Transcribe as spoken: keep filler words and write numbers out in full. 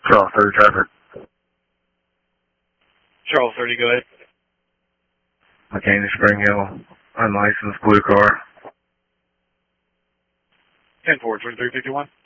Charles thirty traffic. Charles thirty, go ahead. McCain Spring Hill, unlicensed blue car. ten four, twenty-three fifty-one.